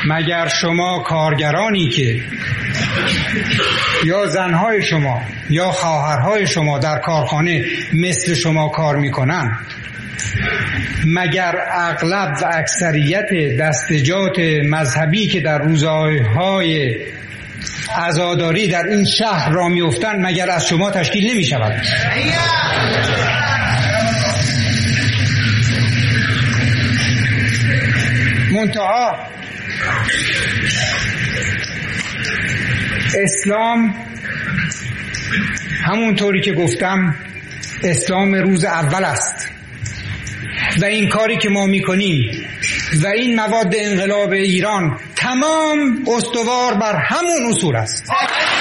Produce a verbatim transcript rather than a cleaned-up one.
مگر شما کارگرانی که یا زنهای شما یا خواهرهای شما در کارخانه مثل شما کار میکنن، مگر اغلب و اکثریت دستجات مذهبی که در روزهای عزاداری در این شهر را میافتند مگر از شما تشکیل نمی شود؟ منتها اسلام همونطوری که گفتم اسلام روز اول است و این کاری که ما میکنیم و این مواد انقلاب ایران تمام استوار بر همون اصول است.